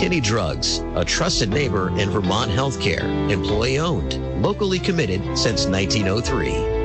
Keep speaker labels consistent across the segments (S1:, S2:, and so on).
S1: Kinney Drugs, a trusted neighbor in Vermont healthcare, employee-owned, locally committed since 1903.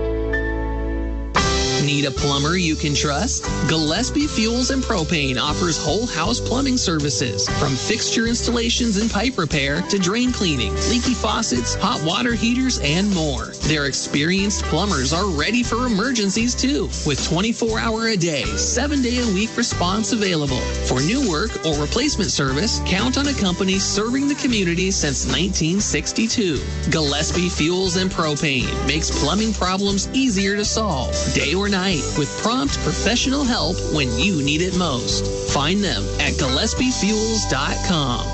S2: Need a plumber you can trust? Gillespie Fuels and Propane offers whole house plumbing services, from fixture installations and pipe repair to drain cleaning, leaky faucets, hot water heaters, and more. Their experienced plumbers are ready for emergencies too, with 24-hour-a-day, 7-day-a-week response available. For new work or replacement service, count on a company serving the community since 1962. Gillespie Fuels and Propane makes plumbing problems easier to solve, day or night, with prompt professional help when you need it most. Find them at GillespieFuels.com.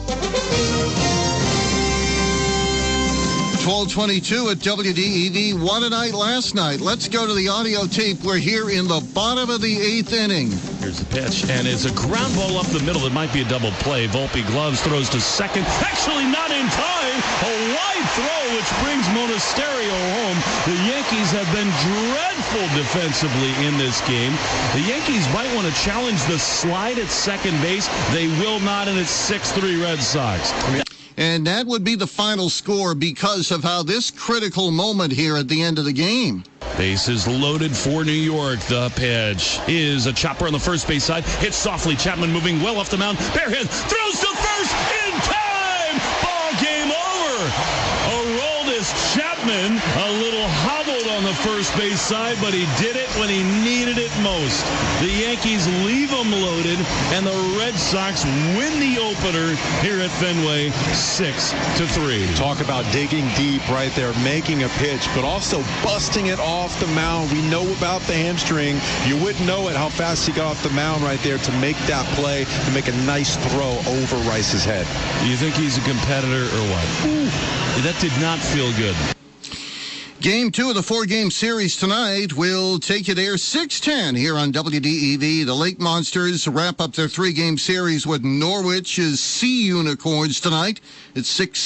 S3: 12:22 at WDEV. What a night last night. Let's go to the audio tape. We're here in the bottom of the 8th inning.
S4: Here's the pitch, and it's a ground ball up the middle. It might be a double play. Volpe gloves, throws to second. Actually not in time. A wide throw, which brings Monasterio home. The Yankees have been dreadful defensively in this game. The Yankees might want to challenge the slide at second base. They will not, and it's 6-3 Red Sox.
S3: And that would be the final score because of how this critical moment here at the end of the game.
S4: Bases loaded for New York. The pitch is a chopper on the first base side. Hit softly. Chapman moving well off the mound. Barehand throws to first in time. Ball game over. Aroldis Chapman a little hobbled on the first base side, but he did it when he needed it most. The Yankees leave them loaded, and the Red Sox win the opener here at Fenway 6-3.
S5: Talk about digging deep right there, making a pitch, but also busting it off the mound. We know about the hamstring. You wouldn't know it how fast he got off the mound right there to make that play, to make a nice throw over Rice's head.
S4: Do you think he's a competitor or what? Ooh, that did not feel good.
S3: Game 2 of the 4-game series tonight will take you there 6:10 here on WDEV. The Lake Monsters wrap up their 3-game series with Norwich's Sea Unicorns tonight at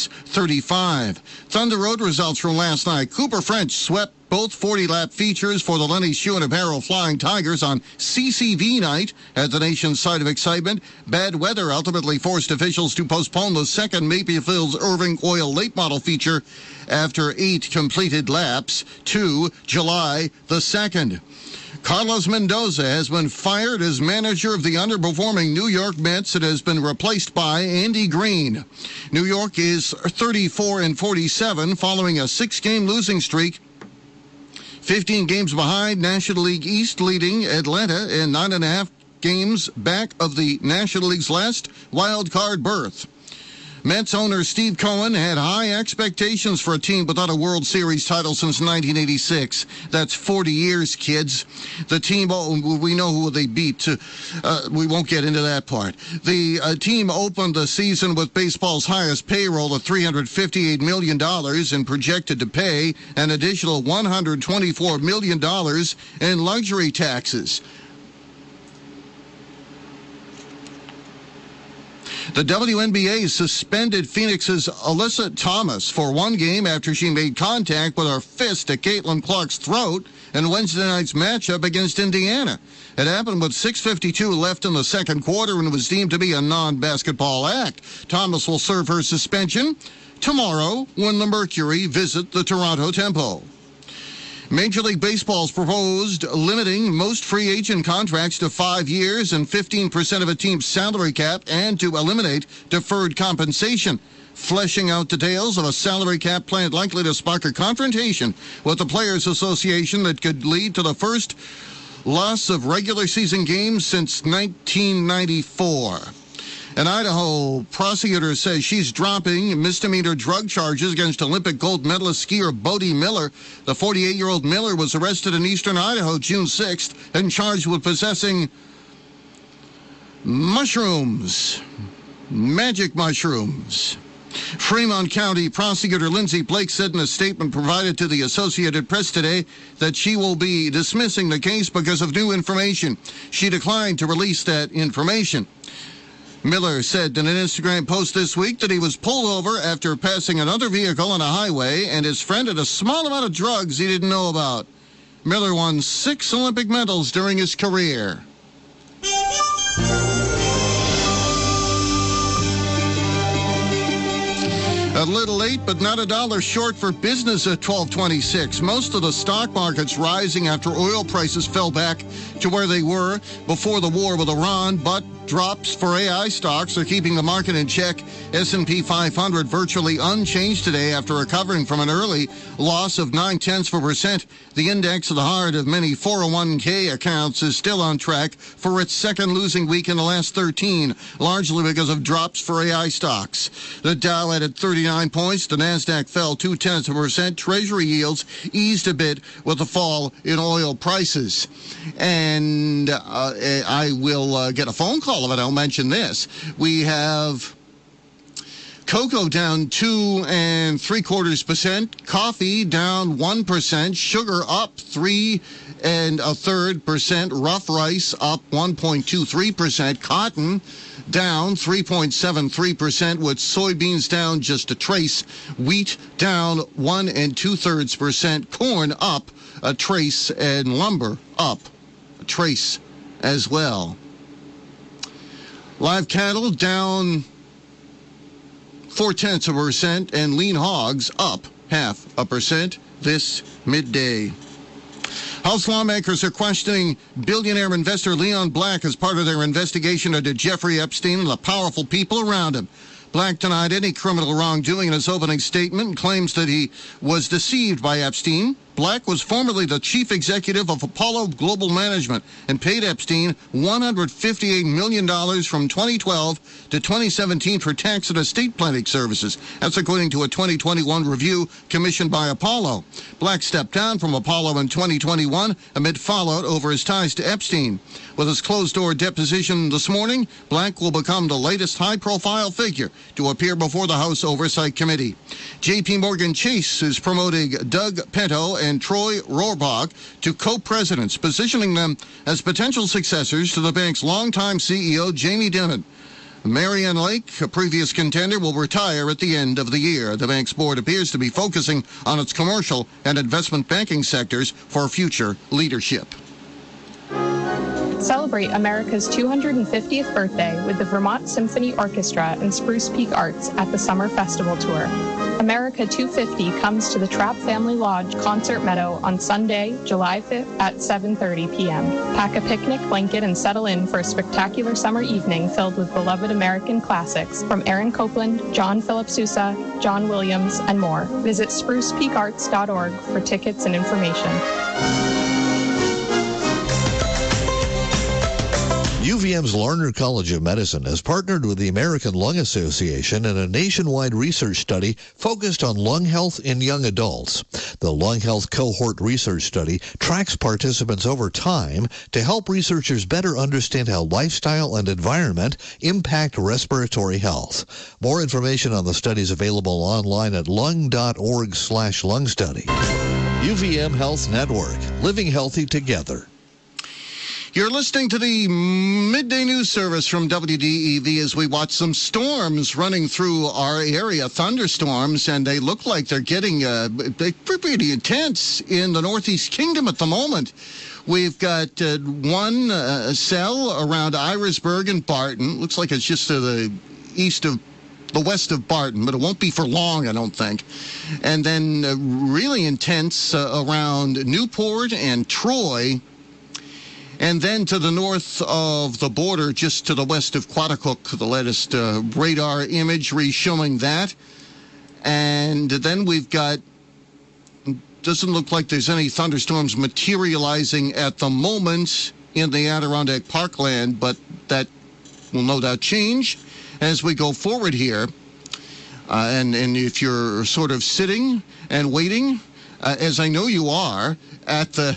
S3: 6:35. Thunder Road results from last night. Cooper French swept both 40-lap features for the Lenny Shoe and Apparel Flying Tigers on CCV night at the nation's site of excitement. Bad weather ultimately forced officials to postpone the second Maplefields Irving Oil late model feature after 8 completed laps to July the 2nd. Carlos Mendoza has been fired as manager of the underperforming New York Mets and has been replaced by Andy Green. New York is 34-47 following a 6-game losing streak. 15 games behind National League East leading Atlanta and 9.5 games back of the National League's last wild card berth. Mets owner Steve Cohen had high expectations for a team without a World Series title since 1986. That's 40 years, kids. The team, we know who they beat. We won't get into that part. The team opened the season with baseball's highest payroll of $358 million and projected to pay an additional $124 million in luxury taxes. The WNBA suspended Phoenix's Alyssa Thomas for 1 game after she made contact with her fist at Caitlin Clark's throat in Wednesday night's matchup against Indiana. It happened with 6:52 left in the second quarter and was deemed to be a non-basketball act. Thomas will serve her suspension tomorrow when the Mercury visit the Toronto Tempo. Major League Baseball's proposed limiting most free agent contracts to 5 years and 15% of a team's salary cap and to eliminate deferred compensation. Fleshing out details of a salary cap plan likely to spark a confrontation with the Players Association that could lead to the first loss of regular season games since 1994. An Idaho prosecutor says she's dropping misdemeanor drug charges against Olympic gold medalist skier Bodie Miller. The 48-year-old Miller was arrested in eastern Idaho June 6th and charged with possessing mushrooms, magic mushrooms. Fremont County Prosecutor Lindsay Blake said in a statement provided to the Associated Press today that she will be dismissing the case because of new information. She declined to release that information. Miller said in an Instagram post this week that he was pulled over after passing another vehicle on a highway and his friend had a small amount of drugs he didn't know about. Miller won 6 Olympic medals during his career. A little late, but not $1 short for business at 1226. Most of the stock market's rising after oil prices fell back to where they were before the war with Iran, but drops for AI stocks are keeping the market in check. S&P 500 virtually unchanged today after recovering from an early loss of 0.9%. The index of the heart of many 401k accounts is still on track for its second losing week in the last 13, largely because of drops for AI stocks. The Dow added 39 points. The NASDAQ fell 0.2%. Treasury yields eased a bit with the fall in oil prices. And I will get a phone call of it. I'll mention this. We have cocoa down 2 3/4%, coffee down 1%, sugar up 3 1/3%, rough rice up 1.23%, cotton down 3.73%, with soybeans down just a trace, wheat down 1 2/3%, corn up a trace, and lumber up a trace as well. Live cattle down 0.4%, and lean hogs up 0.5% this midday. House lawmakers are questioning billionaire investor Leon Black as part of their investigation into Jeffrey Epstein and the powerful people around him. Black denied any criminal wrongdoing in his opening statement and claims that he was deceived by Epstein. Black was formerly the chief executive of Apollo Global Management and paid Epstein $158 million from 2012 to 2017 for tax and estate planning services. That's according to a 2021 review commissioned by Apollo. Black stepped down from Apollo in 2021 amid fallout over his ties to Epstein. With his closed-door deposition this morning, Black will become the latest high-profile figure to appear before the House Oversight Committee. J.P. Morgan Chase is promoting Doug Pinto and Troy Rohrbach to co-presidents, positioning them as potential successors to the bank's longtime CEO, Jamie Dimon. Marianne Lake, a previous contender, will retire at the end of the year. The bank's board appears to be focusing on its commercial and investment banking sectors for future leadership.
S6: Celebrate America's 250th birthday with the Vermont Symphony Orchestra and Spruce Peak Arts at the Summer Festival Tour. America 250 comes to the Trapp Family Lodge Concert Meadow on Sunday, July 5th at 7:30 p.m. Pack a picnic blanket and settle in for a spectacular summer evening filled with beloved American classics from Aaron Copland, John Philip Sousa, John Williams, and more. Visit sprucepeakarts.org for tickets and information.
S7: UVM's Larner College of Medicine has partnered with the American Lung Association in a nationwide research study focused on lung health in young adults. The Lung Health Cohort Research Study tracks participants over time to help researchers better understand how lifestyle and environment impact respiratory health. More information on the study is available online at lung.org/lung study. UVM Health Network, living healthy together.
S3: You're listening to the Midday News Service from WDEV as we watch some storms running through our area, thunderstorms, and they look like they're getting pretty intense in the Northeast Kingdom at the moment. We've got one cell around Irisburg and Barton. Looks like it's just to the west of Barton, but it won't be for long, I don't think. And then really intense around Newport and Troy. And then to the north of the border, just to the west of Quaticook, the latest radar imagery showing that. And then we've got, doesn't look like there's any thunderstorms materializing at the moment in the Adirondack Parkland, but that will no doubt change as we go forward here. And if you're sort of sitting and waiting, as I know you are, at the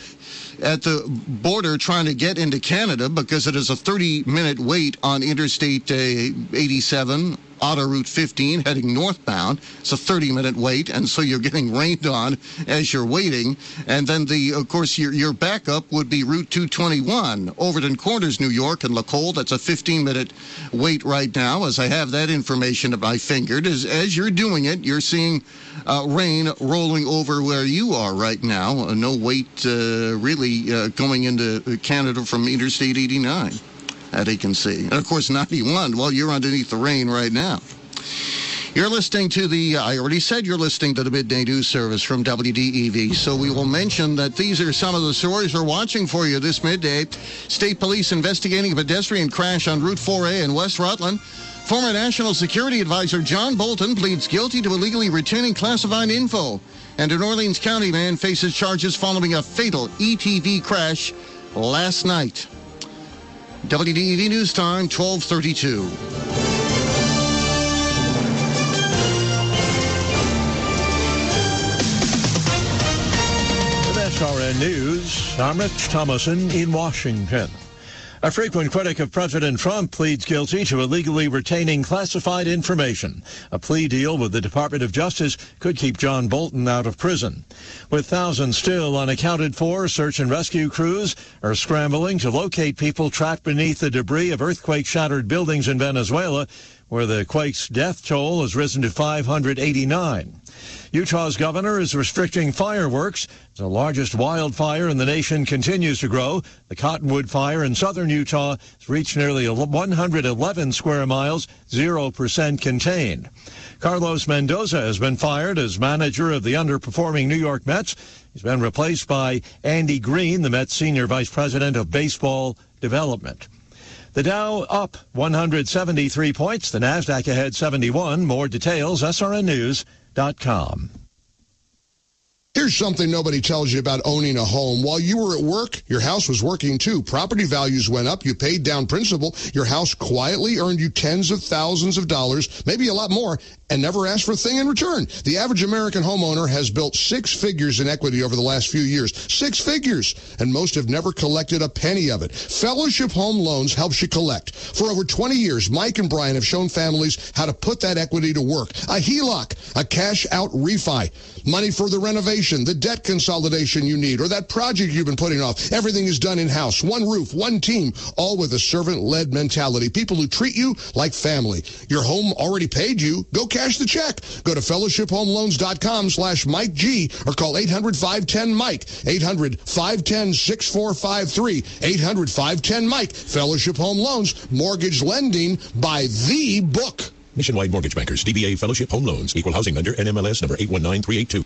S3: border trying to get into Canada, because it is a 30-minute wait on Interstate 87, Auto Route 15, heading northbound. It's a 30-minute wait, and so you're getting rained on as you're waiting. And then, of course, your backup would be Route 221, Overton Corners, New York, and Lacole. That's a 15-minute wait right now, as I have that information at my finger. As you're doing it, you're seeing rain rolling over where you are right now. No wait really going into Canada from Interstate 89. That you can see. And, of course, 91, well, you're underneath the rain right now. You're listening to I already said you're listening to the Midday News Service from WDEV, so we will mention that these are some of the stories we're watching for you this midday. State police investigating a pedestrian crash on Route 4A in West Rutland. Former National Security Advisor John Bolton pleads guilty to illegally retaining classified info. And an Orleans County man faces charges following a fatal ETV crash last night. WDEV News Time, 12:32.
S8: SRN News, I'm Rich Thomason in Washington. A frequent critic of President Trump pleads guilty to illegally retaining classified information. A plea deal with the Department of Justice could keep John Bolton out of prison. With thousands still unaccounted for, search and rescue crews are scrambling to locate people trapped beneath the debris of earthquake-shattered buildings in Venezuela, where the quake's death toll has risen to 589. Utah's governor is restricting fireworks. The largest wildfire in the nation continues to grow. The Cottonwood Fire in southern Utah has reached nearly 111 square miles, 0% contained. Carlos Mendoza has been fired as manager of the underperforming New York Mets. He's been replaced by Andy Green, the Mets senior vice president of baseball development. The Dow up 173 points. The Nasdaq ahead 71. More details, srnnews.com.
S9: Here's something nobody tells you about owning a home. While you were at work, your house was working too. Property values went up. You paid down principal. Your house quietly earned you tens of thousands of dollars, maybe a lot more, and never asked for a thing in return. The average American homeowner has built 6 figures in equity over the last few years. 6 figures! And most have never collected a penny of it. Fellowship Home Loans helps you collect. For over 20 years, Mike and Brian have shown families how to put that equity to work. A HELOC, a cash-out refi, money for the renovation, the debt consolidation you need, or that project you've been putting off. Everything is done in-house. One roof, one team, all with a servant-led mentality. People who treat you like family. Your home already paid you. Go cash the check. Go to fellowshiphomeloans.com/Mike G or call 800-510-MIKE. 800-510-6453. 800-510-MIKE. Fellowship Home Loans. Mortgage lending by the book.
S10: Nationwide Mortgage Bankers, DBA Fellowship Home Loans, Equal Housing Lender, NMLS number 819382.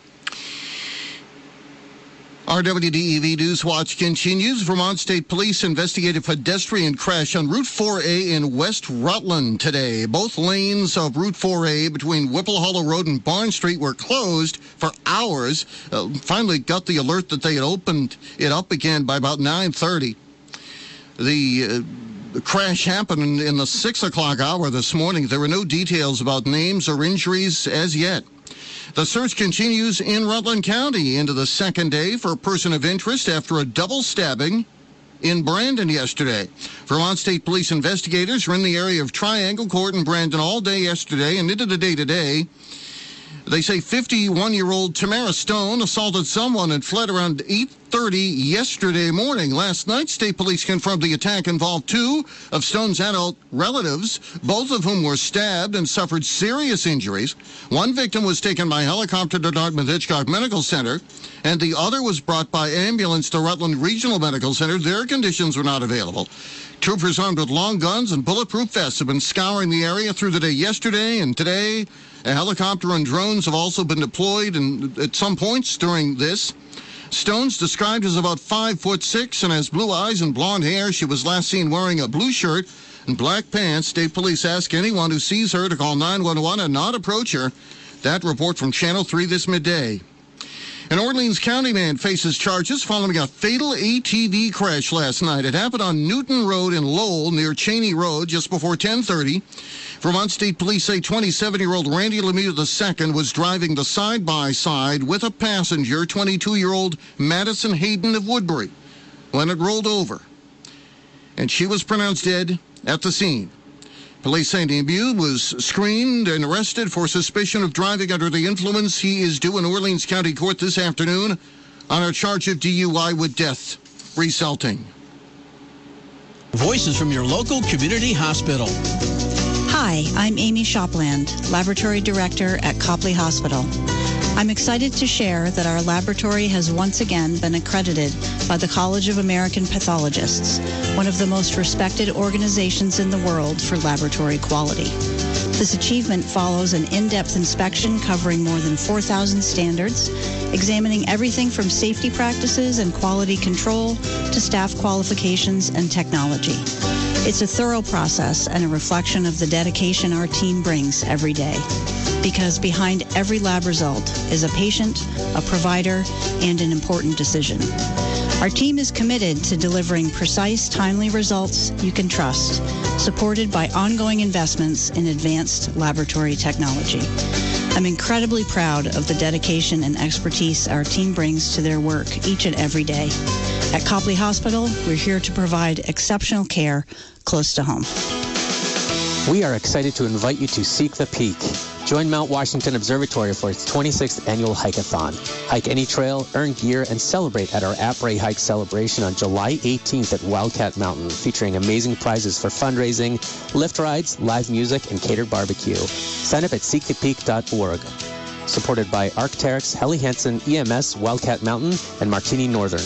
S3: Our WDEV News Watch continues. Vermont State Police investigated pedestrian crash on Route 4A in West Rutland today. Both lanes of Route 4A between Whipple Hollow Road and Barn Street were closed for hours. Finally got the alert that they had opened it up again by about 9:30. The crash happened in the 6 o'clock hour this morning. There were no details about names or injuries as yet. The search continues in Rutland County into the second day for a person of interest after a double stabbing in Brandon yesterday. Vermont State Police investigators were in the area of Triangle Court in Brandon all day yesterday and into the day today. They say 51-year-old Tamara Stone assaulted someone and fled around 8:30 yesterday morning. Last night, state police confirmed the attack involved 2 of Stone's adult relatives, both of whom were stabbed and suffered serious injuries. One victim was taken by helicopter to Dartmouth-Hitchcock Medical Center, and the other was brought by ambulance to Rutland Regional Medical Center. Their conditions were not available. Troopers armed with long guns and bulletproof vests have been scouring the area through the day yesterday and today. A helicopter and drones have also been deployed at some points during this. Stone's described as about 5'6" and has blue eyes and blonde hair. She was last seen wearing a blue shirt and black pants. State police ask anyone who sees her to call 911 and not approach her. That report from Channel 3 this midday. An Orleans County man faces charges following a fatal ATV crash last night. It happened on Newton Road in Lowell near Cheney Road just before 10:30. Vermont State Police say 27-year-old Randy Lemieux II was driving the side-by-side with a passenger, 22-year-old Madison Hayden of Woodbury, when it rolled over, and she was pronounced dead at the scene. Police say Lemieux was screened and arrested for suspicion of driving under the influence. He is due in Orleans County Court this afternoon on a charge of DUI with death resulting.
S11: Voices from your local community hospital.
S12: Hi, I'm Amy Shopland, Laboratory Director at Copley Hospital. I'm excited to share that our laboratory has once again been accredited by the College of American Pathologists, one of the most respected organizations in the world for laboratory quality. This achievement follows an in-depth inspection covering more than 4,000 standards, examining everything from safety practices and quality control to staff qualifications and technology. It's a thorough process and a reflection of the dedication our team brings every day. Because behind every lab result is a patient, a provider, and an important decision. Our team is committed to delivering precise, timely results you can trust, supported by ongoing investments in advanced laboratory technology. I'm incredibly proud of the dedication and expertise our team brings to their work each and every day. At Copley Hospital, we're here to provide exceptional care close to home.
S13: We are excited to invite you to Seek the Peak. Join Mount Washington Observatory for its 26th annual hike-a-thon. Hike any trail, earn gear, and celebrate at our Après Hike celebration on July 18th at Wildcat Mountain, featuring amazing prizes for fundraising, lift rides, live music, and catered barbecue. Sign up at seekthepeak.org. Supported by Arc'teryx, Helly Hansen, EMS, Wildcat Mountain, and Martini Northern.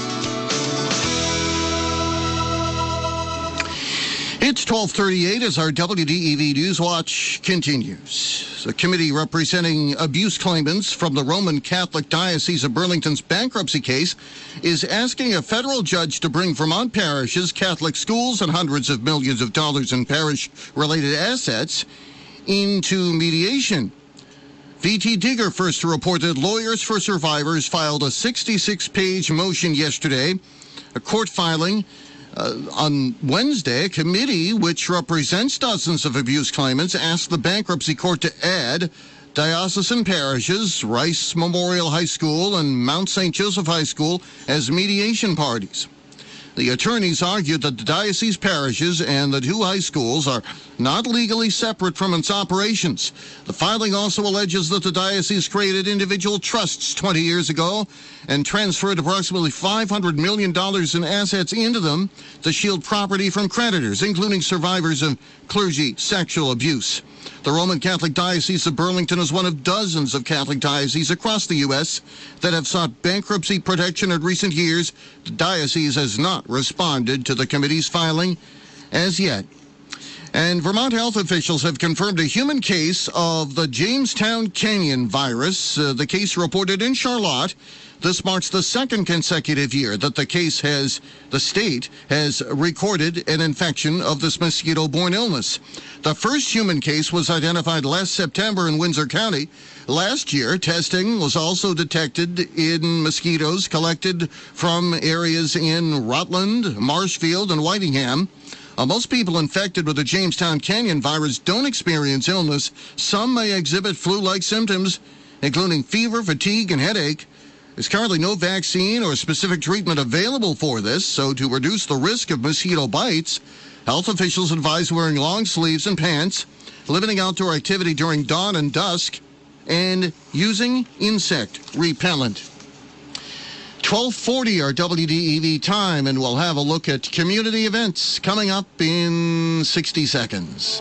S3: It's 12:38 as our WDEV News Watch continues. The committee representing abuse claimants from the Roman Catholic Diocese of Burlington's bankruptcy case is asking a federal judge to bring Vermont parishes, Catholic schools, and hundreds of millions of dollars in parish-related assets into mediation. V.T. Digger first reported Lawyers for Survivors filed a 66-page motion yesterday, a court filing. On Wednesday, a committee which represents dozens of abuse claimants asked the bankruptcy court to add diocesan parishes, Rice Memorial High School and Mount St. Joseph High School as mediation parties. The attorneys argued that the diocese parishes and the two high schools are not legally separate from its operations. The filing also alleges that the diocese created individual trusts 20 years ago and transferred approximately $500 million in assets into them to shield property from creditors, including survivors of clergy sexual abuse. The Roman Catholic Diocese of Burlington is one of dozens of Catholic dioceses across the U.S. that have sought bankruptcy protection in recent years. The diocese has not responded to the committee's filing as yet. And Vermont health officials have confirmed a human case of the Jamestown Canyon virus. The case reported in Charlotte. This marks the second consecutive year that the state has recorded an infection of this mosquito-borne illness. The first human case was identified last September in Windsor County. Last year, testing was also detected in mosquitoes collected from areas in Rutland, Marshfield, and Whitingham. Most people infected with the Jamestown Canyon virus don't experience illness. Some may exhibit flu-like symptoms, including fever, fatigue, and headache. There's currently no vaccine or specific treatment available for this, so to reduce the risk of mosquito bites, health officials advise wearing long sleeves and pants, limiting outdoor activity during dawn and dusk, and using insect repellent. 12:40 our WDEV time, and we'll have a look at community events coming up in 60 seconds.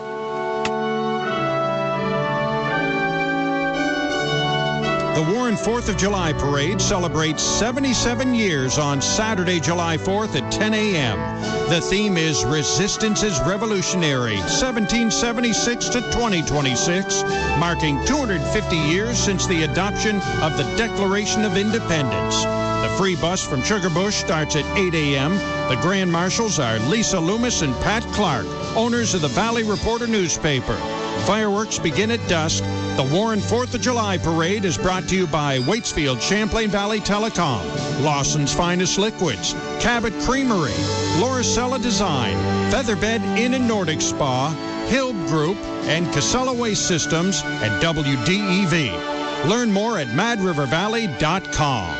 S14: The Warren 4th of July Parade celebrates 77 years on Saturday, July 4th at 10 a.m. The theme is Resistance is Revolutionary, 1776 to 2026, marking 250 years since the adoption of the Declaration of Independence. The free bus from Sugarbush starts at 8 a.m. The Grand Marshals are Lisa Loomis and Pat Clark, owners of the Valley Reporter newspaper. Fireworks begin at dusk. The Warren 4th of July Parade is brought to you by Waitsfield Champlain Valley Telecom, Lawson's Finest Liquids, Cabot Creamery, Lauricella Design, Featherbed Inn and Nordic Spa, Hilb Group, and Casella Waste Systems at WDEV. Learn more at madrivervalley.com.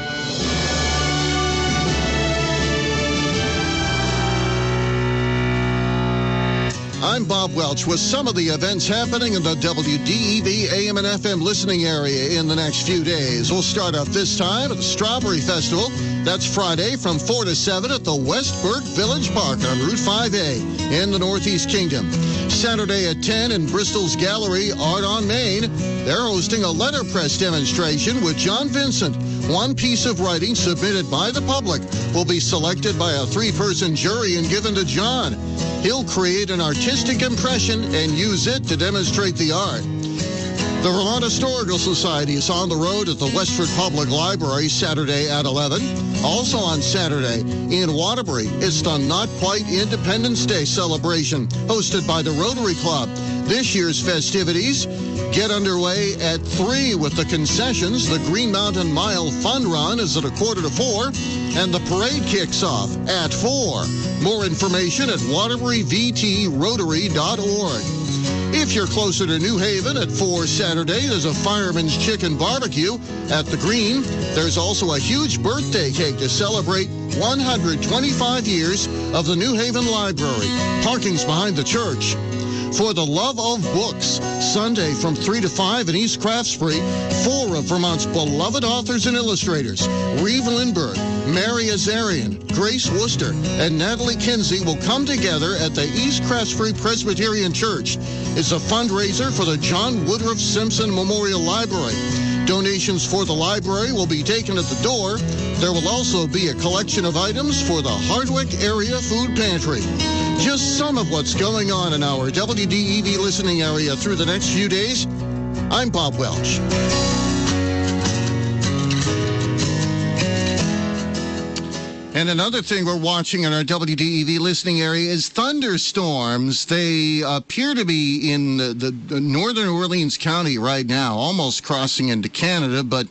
S3: I'm Bob Welch with some of the events happening in the WDEV AM and FM listening area in the next few days. We'll start off this time at the Strawberry Festival. That's Friday from 4 to 7 at the Westburg Village Park on Route 5A in the Northeast Kingdom. Saturday at 10 in Bristol's Gallery, Art on Main. They're hosting a letterpress demonstration with John Vincent, One piece of writing submitted by the public will be selected by a 3-person jury and given to John. He'll create an artistic impression and use it to demonstrate the art. The Vermont Historical Society is on the road at the Westford Public Library Saturday at 11. Also on Saturday in Waterbury, it's the Not Quite Independence Day celebration hosted by the Rotary Club. This year's festivities get underway at 3 with the concessions. The Green Mountain Mile Fun Run is at 3:45, and the parade kicks off at 4. More information at waterburyvtrotary.org. If you're closer to New Haven at 4 Saturday, there's a Fireman's Chicken Barbecue at the Green. There's also a huge birthday cake to celebrate 125 years of the New Haven Library. Parking's behind the church. For the Love of Books, Sunday from 3 to 5 in East Craftsbury, 4 of Vermont's beloved authors and illustrators, Reeve Lindbergh, Mary Azarian, Grace Worcester, and Natalie Kinsey will come together at the East Craftsbury Presbyterian Church. It's a fundraiser for the John Woodruff Simpson Memorial Library. Donations for the library will be taken at the door. There will also be a collection of items for the Hardwick Area Food Pantry. Just some of what's going on in our WDEV listening area through the next few days. I'm Bob Welch. And another thing we're watching in our WDEV listening area is thunderstorms. They appear to be in the northern Orleans County right now, almost crossing into Canada, but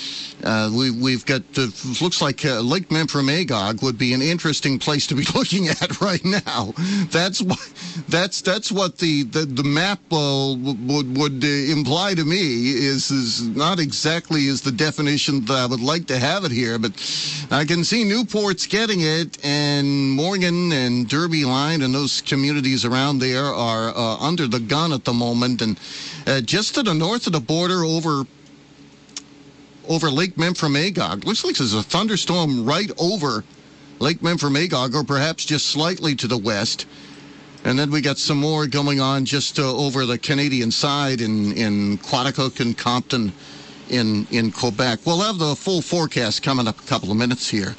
S3: we've got, looks like Lake Memphremagog would be an interesting place to be looking at right now. That's what the map would imply to me is not exactly as the definition that I would like to have it here, but I can see Newport's getting it, and Morgan and Derby Line and those communities around there are under the gun at the moment, and just to the north of the border over Lake Memphremagog. Looks like there's a thunderstorm right over Lake Memphremagog, or perhaps just slightly to the west. And then we got some more going on just over the Canadian side in Quaticook and Compton in Quebec. We'll have the full forecast coming up a couple of minutes here.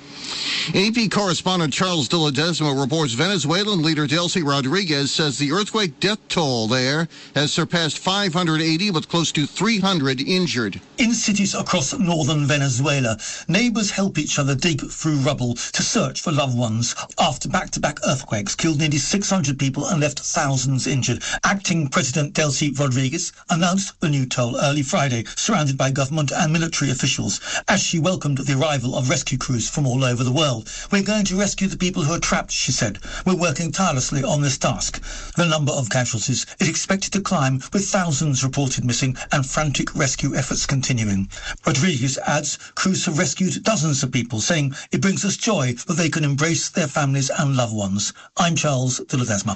S3: AP correspondent Charles de Ledesma reports Venezuelan leader Delcy Rodriguez says the earthquake death toll there has surpassed 580 with close to 300 injured.
S15: In cities across northern Venezuela, neighbors help each other dig through rubble to search for loved ones after back-to-back earthquakes killed nearly 600 people and left thousands injured. Acting President Delcy Rodriguez announced the new toll early Friday, surrounded by government and military officials, as she welcomed the arrival of rescue crews from all over the world. We're going to rescue the people who are trapped, she said. We're working tirelessly on this task. The number of casualties is expected to climb, with thousands reported missing and frantic rescue efforts continuing. Rodriguez adds crews have rescued dozens of people, saying it brings us joy that they can embrace their families and loved ones. I'm Charles de Ledesma.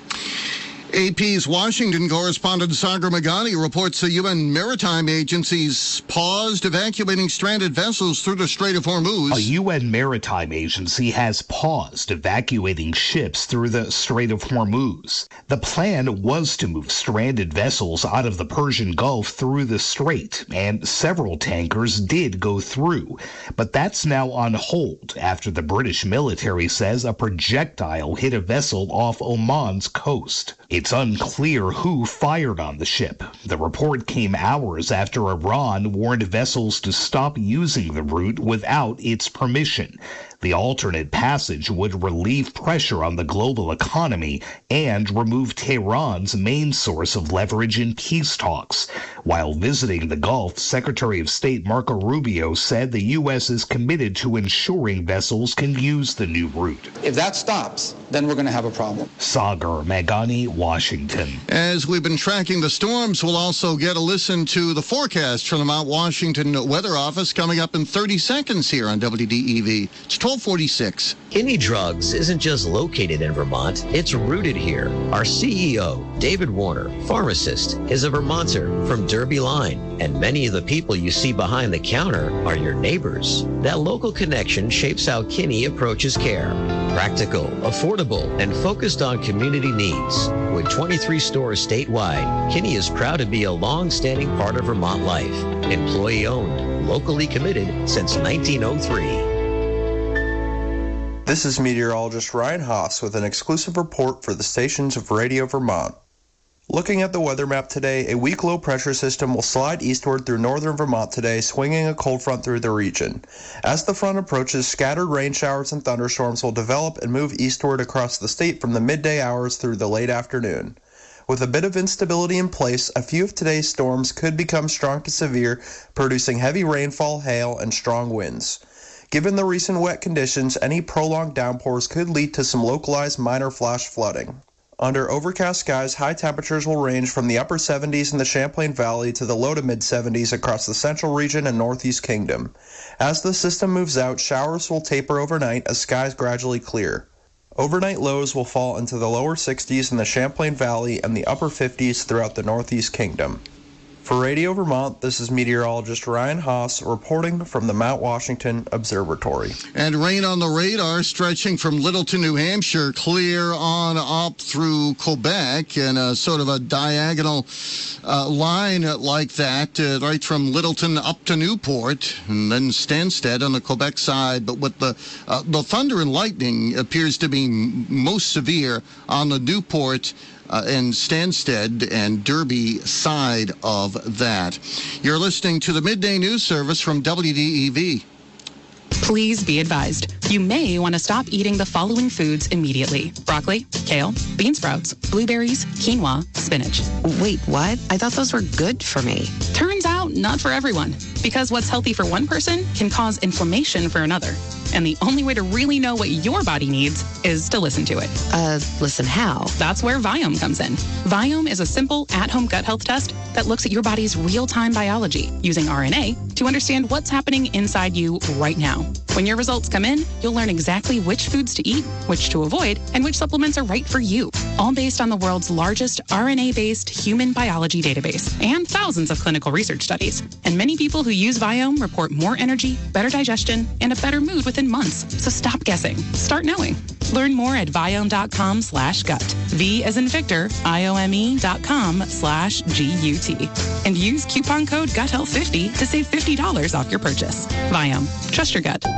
S3: AP's Washington correspondent Sagar Meghani reports the UN Maritime Agency's paused evacuating stranded vessels through the Strait of Hormuz.
S16: A UN Maritime Agency has paused evacuating ships through the Strait of Hormuz. The plan was to move stranded vessels out of the Persian Gulf through the strait, and several tankers did go through. But that's now on hold after the British military says a projectile hit a vessel off Oman's coast. It's unclear who fired on the ship. The report came hours after Iran warned vessels to stop using the route without its permission. The alternate passage would relieve pressure on the global economy and remove Tehran's main source of leverage in peace talks. While visiting the Gulf, Secretary of State Marco Rubio said the U.S. is committed to ensuring vessels can use the new route.
S17: If that stops, then we're going to have a problem.
S16: Sagar Meghani, Washington.
S3: As we've been tracking the storms, we'll also get a listen to the forecast from the Mount Washington Weather Office coming up in 30 seconds here on WDEV. It's 1246.
S1: Kinney Drugs isn't just located in Vermont, it's rooted here. Our CEO, David Warner, pharmacist, is a Vermonter from Derby Line, and many of the people you see behind the counter are your neighbors. That local connection shapes how Kinney approaches care. Practical, affordable, and focused on community needs. With 23 stores statewide, Kinney is proud to be a long-standing part of Vermont life. Employee-owned, locally committed since 1903.
S18: This is meteorologist Ryan Haas with an exclusive report for the stations of Radio Vermont. Looking at the weather map today, a weak low pressure system will slide eastward through northern Vermont today, swinging a cold front through the region. As the front approaches, scattered rain showers and thunderstorms will develop and move eastward across the state from the midday hours through the late afternoon. With a bit of instability in place, a few of today's storms could become strong to severe, producing heavy rainfall, hail, and strong winds. Given the recent wet conditions, any prolonged downpours could lead to some localized minor flash flooding. Under overcast skies, high temperatures will range from the upper 70s in the Champlain Valley to the low to mid-70s across the central region and northeast kingdom. As the system moves out, showers will taper overnight as skies gradually clear. Overnight lows will fall into the lower 60s in the Champlain Valley and the upper 50s throughout the northeast kingdom. For Radio Vermont, this is meteorologist Ryan Haas reporting from the Mount Washington Observatory.
S3: And rain on the radar stretching from Littleton, New Hampshire, clear on up through Quebec, and a sort of a diagonal line like that, right from Littleton up to Newport, and then Stansted on the Quebec side. But with the thunder and lightning appears to be most severe on the Newport and Stansted and Derby side of that. You're listening to the Midday News Service from WDEV.
S19: Please be advised, you may want to stop eating the following foods immediately. Broccoli, kale, bean sprouts, blueberries, quinoa, spinach.
S20: Wait, what? I thought those were good for me.
S19: Turns out, not for everyone. Because what's healthy for one person can cause inflammation for another. And the only way to really know what your body needs is to listen to it.
S20: Listen how?
S19: That's where Viome comes in. Viome is a simple at-home gut health test that looks at your body's real-time biology using RNA to understand what's happening inside you right now. When your results come in, you'll learn exactly which foods to eat, which to avoid, and which supplements are right for you. All based on the world's largest RNA-based human biology database and thousands of clinical research studies. And many people who use Viome report more energy, better digestion, and a better mood within months. So stop guessing. Start knowing. Learn more at Viome.com/gut. V as in Victor, IOME.com/GUT. And use coupon code GUTHEALTH50 to save $50 off your purchase. Viome. Trust your gut.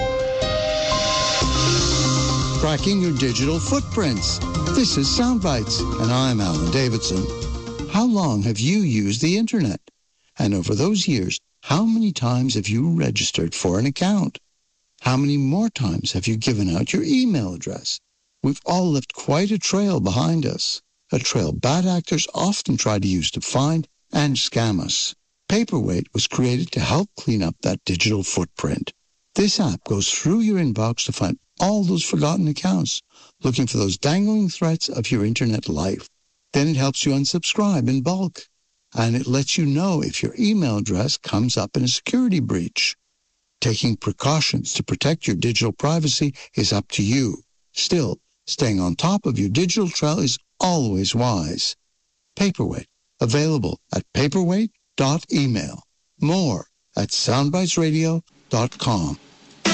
S21: Tracking your digital footprints. This is Soundbites, and I'm Alan Davidson. How long have you used the internet? And over those years, how many times have you registered for an account? How many more times have you given out your email address? We've all left quite a trail behind us, a trail bad actors often try to use to find and scam us. Paperweight was created to help clean up that digital footprint. This app goes through your inbox to find all those forgotten accounts, looking for those dangling threads of your internet life. Then it helps you unsubscribe in bulk, and it lets you know if your email address comes up in a security breach. Taking precautions to protect your digital privacy is up to you. Still, staying on top of your digital trail is always wise. Paperweight, available at paperweight.email. More at soundbitesradio.com.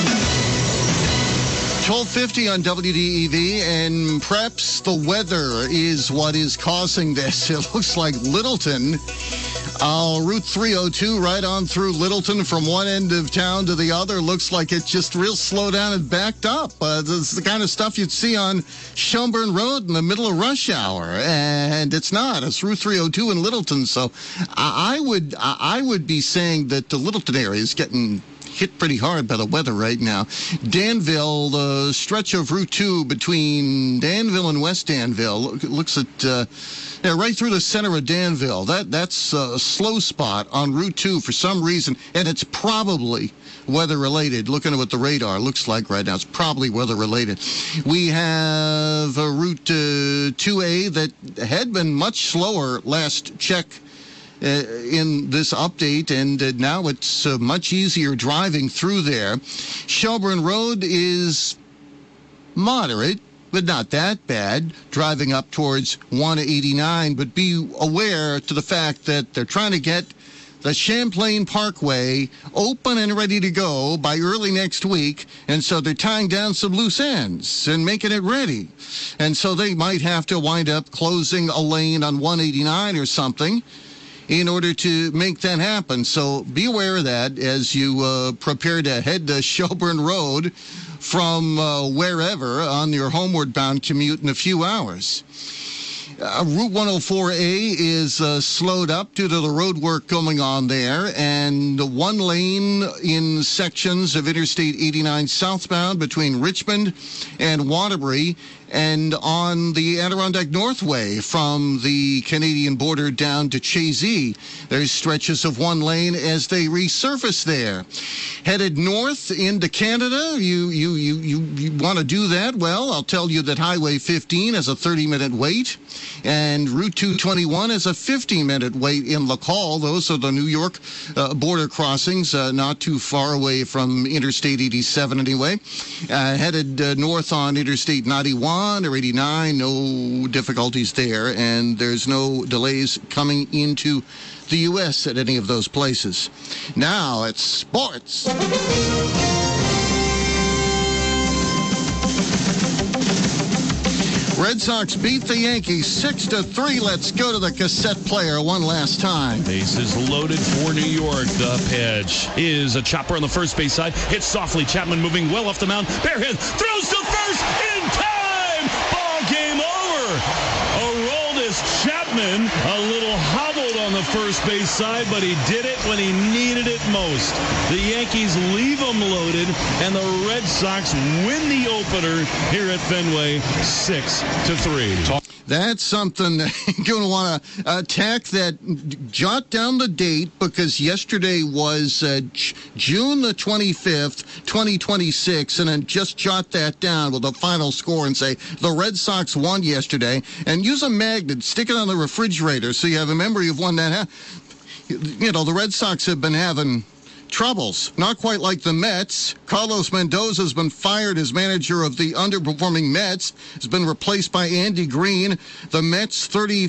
S3: 1250 on WDEV, and perhaps the weather is what is causing this. It looks like Littleton, Route 302 right on through Littleton from one end of town to the other. Looks like it just real slow down and backed up. This is the kind of stuff you'd see on Shelburne Road in the middle of rush hour, and it's not. It's Route 302 in Littleton, so I would be saying that the Littleton area is getting hit pretty hard by the weather right now. Danville, the stretch of Route 2 between Danville and West Danville, looks at right through the center of Danville. That's a slow spot on Route 2 for some reason, and it's probably weather-related. Looking at what the radar looks like right now, it's probably weather-related. We have Route 2A that had been much slower last check in this update, and now it's much easier driving through there. Shelburne Road is moderate, but not that bad, driving up towards 189, but be aware to the fact that they're trying to get the Champlain Parkway open and ready to go by early next week, and so they're tying down some loose ends and making it ready. And so they might have to wind up closing a lane on 189 or something in order to make that happen. So be aware of that as you prepare to head to Shelburne Road from wherever on your homeward bound commute in a few hours. Route 104A is slowed up due to the road work going on there, and one lane in sections of Interstate 89 southbound between Richmond and Waterbury, and on the Adirondack Northway from the Canadian border down to Chazy. There's stretches of one lane as they resurface there. Headed north into Canada, you want to do that? Well, I'll tell you that Highway 15 has a 30-minute wait, and Route 221 has a 15-minute wait in Lacal. Those are the New York border crossings, not too far away from Interstate 87 anyway. Headed north on Interstate 91 or 89, no difficulties there, and there's no delays coming into the U.S. at any of those places. Now it's sports. Red Sox beat the Yankees 6-3. Let's go to the cassette player one last time.
S4: Bases loaded for New York. The pitch is a chopper on the first base side. Hits softly. Chapman moving well off the mound. Bare hit. Throws to first in time. Ball game over. Aroldis Chapman a little hobbled on the first base side, but he did it when he needed it most. The Yankees leave them loaded, and the Red Sox win the opener here at Fenway 6-3.
S3: That's something that you're going to want to attack that. Jot down the date, because yesterday was June the 25th, 2026, and then just jot that down with the final score and say the Red Sox won yesterday, and use a magnet, stick it on the refrigerator so you have a memory of when that You know, the Red Sox have been having troubles, not quite like the Mets. Carlos Mendoza has been fired as manager of the underperforming Mets, has been replaced by Andy Green. The Mets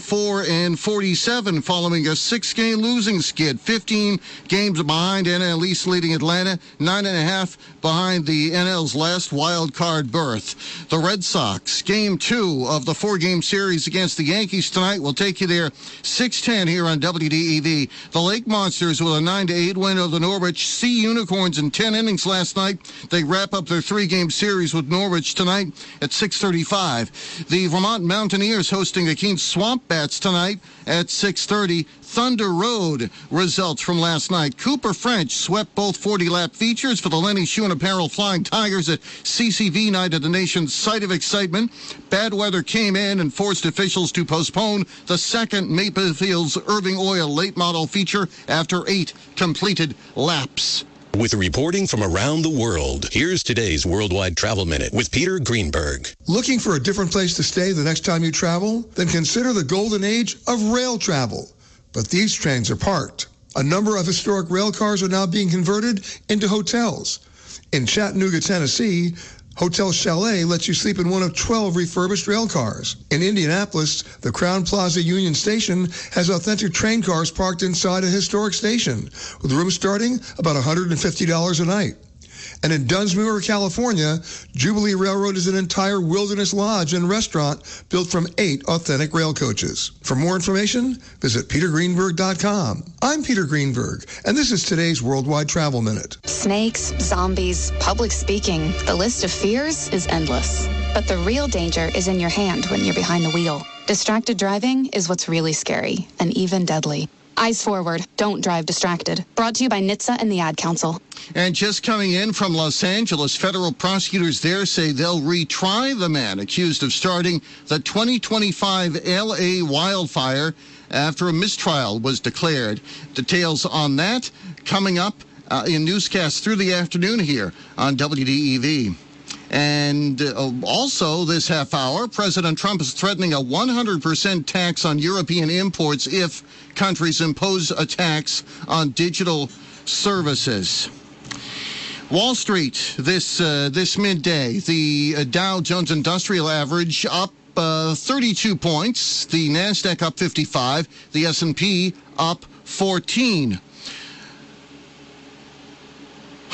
S3: 34-47 following a 6-game losing skid, 15 games behind NL East leading Atlanta, 9.5 behind the NL's last wild card berth. The Red Sox, game 2 of the 4-game series against the Yankees tonight. We'll take you there 6:10 here on WDEV. The Lake Monsters with a 9-8 win over the Norwich Sea Unicorns in 10 innings last night. They wrap up their 3-game series with Norwich tonight at 6:35. The Vermont Mountaineers hosting the Keene Swamp Bats tonight at 6:30. Thunder Road results from last night. Cooper French swept both 40-lap features for the Lenny Shuen Apparel Flying Tigers at CCV night at the nation's site of excitement. Bad weather came in and forced officials to postpone the second Maple Fields Irving Oil late model feature after 8 completed laps.
S10: With reporting from around the world, here's today's Worldwide Travel Minute with Peter Greenberg.
S2: Looking for a different place to stay the next time you travel? Then consider the golden age of rail travel. But these trains are parked. A number of historic rail cars are now being converted into hotels. In Chattanooga, Tennessee, Hotel Chalet lets you sleep in one of 12 refurbished rail cars. In Indianapolis, the Crown Plaza Union Station has authentic train cars parked inside a historic station, with rooms starting about $150 a night. And in Dunsmuir, California, Jubilee Railroad is an entire wilderness lodge and restaurant built from 8 authentic rail coaches. For more information, visit petergreenberg.com. I'm Peter Greenberg, and this is today's Worldwide Travel Minute.
S22: Snakes, zombies, public speaking. The list of fears is endless. But the real danger is in your hand when you're behind the wheel. Distracted driving is what's really scary and even deadly. Eyes forward. Don't drive distracted. Brought to you by NHTSA and the Ad Council.
S3: And just coming in from Los Angeles, federal prosecutors there say they'll retry the man accused of starting the 2025 L.A. wildfire after a mistrial was declared. Details on that coming up in newscasts through the afternoon here on WDEV. And also this half hour, President Trump is threatening a 100% tax on European imports if countries impose a tax on digital services. Wall Street this midday, the Dow Jones Industrial Average up 32 points, the NASDAQ up 55, the S&P up 14.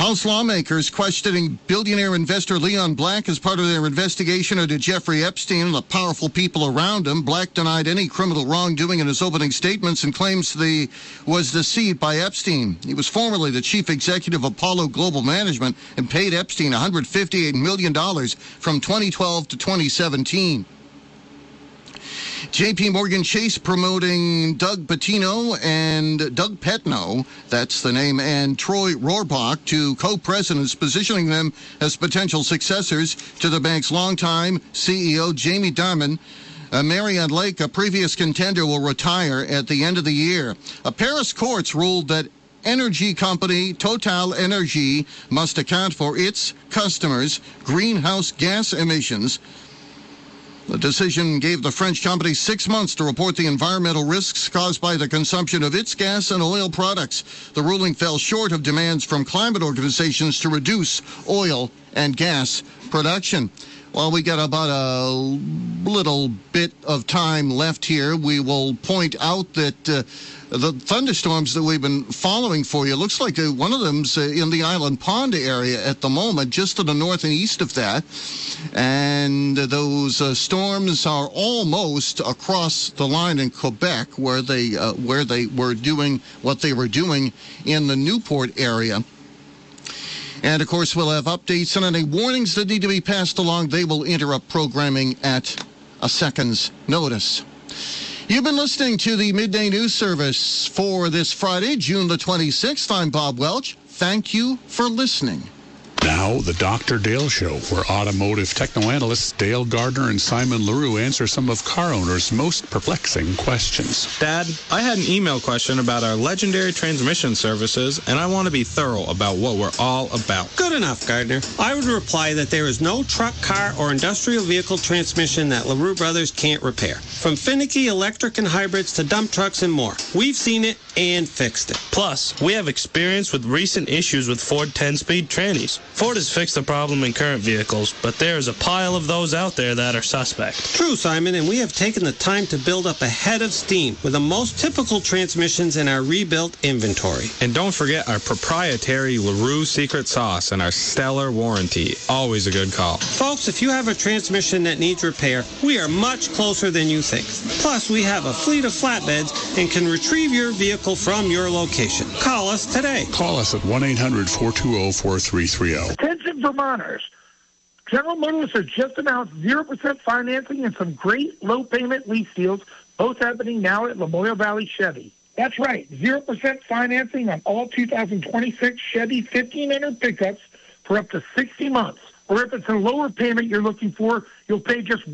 S3: House lawmakers questioning billionaire investor Leon Black as part of their investigation into Jeffrey Epstein and the powerful people around him. Black denied any criminal wrongdoing in his opening statements and claims he was deceived by Epstein. He was formerly the chief executive of Apollo Global Management and paid Epstein $158 million from 2012 to 2017. J.P. Morgan Chase promoting Doug Petino, that's the name, and Troy Rohrbach to co-presidents, positioning them as potential successors to the bank's longtime CEO, Jamie Dimon. Marianne Lake, a previous contender, will retire at the end of the year. Paris courts ruled that energy company Total Energy must account for its customers' greenhouse gas emissions. The decision gave the French company 6 months to report the environmental risks caused by the consumption of its gas and oil products. The ruling fell short of demands from climate organizations to reduce oil and gas production. Well, we got about a little bit of time left here. We will point out that the thunderstorms that we've been following for you, looks like one of them's in the Island Pond area at the moment, just to the north and east of that. And those storms are almost across the line in Quebec, where they were doing what they were doing in the Newport area. And, of course, we'll have updates and any warnings that need to be passed along. They will interrupt programming at a second's notice. You've been listening to the Midday News Service for this Friday, June the 26th. I'm Bob Welch. Thank you for listening.
S5: Now, the Dr. Dale Show, where automotive techno-analysts Dale Gardner and Simon LaRue answer some of car owners' most perplexing questions.
S6: Dad, I had an email question about our legendary transmission services, and I want to be thorough about what we're all about.
S23: Good enough, Gardner. I would reply that there is no truck, car, or industrial vehicle transmission that LaRue Brothers can't repair. From finicky electric and hybrids to dump trucks and more. We've seen it and fixed it.
S24: Plus, we have experience with recent issues with Ford 10-speed trannies. Ford has fixed the problem in current vehicles, but there is a pile of those out there that are suspect.
S23: True, Simon, and we have taken the time to build up a head of steam with the most typical transmissions in our rebuilt inventory.
S6: And don't forget our proprietary LaRue secret sauce and our stellar warranty. Always a good call.
S23: Folks, if you have a transmission that needs repair, we are much closer than you think. Plus, we have a fleet of flatbeds and can retrieve your vehicle from your location. Call us today.
S5: Call us at 1-800-420-4330.
S25: Attention Vermonters. General Motors has just announced 0% financing and some great low-payment lease deals, both happening now at Lamoille Valley Chevy. That's right, 0% financing on all 2026 Chevy 1500 pickups for up to 60 months. Or if it's a lower payment you're looking for, you'll pay just